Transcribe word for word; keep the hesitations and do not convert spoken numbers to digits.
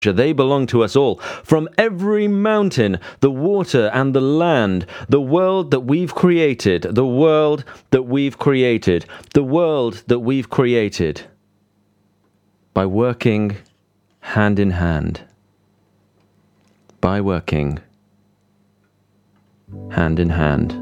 They belong to us all. From every mountain, the water and the land, the world that we've created, the world that we've created, the world that we've created. By working hand in hand. By working hand in hand.